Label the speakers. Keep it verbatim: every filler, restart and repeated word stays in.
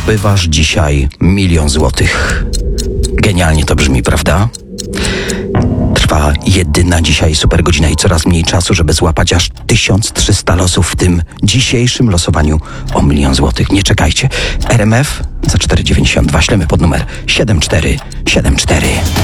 Speaker 1: zdobywasz dzisiaj milion złotych. Genialnie to brzmi, prawda? Trwa jedyna dzisiaj super godzina i coraz mniej czasu, żeby złapać aż tysiąc trzysta losów w tym dzisiejszym losowaniu o milion złotych. Nie czekajcie. R M F za cztery dziewięćdziesiąt dwa ślemy pod numer siedem cztery siedem cztery.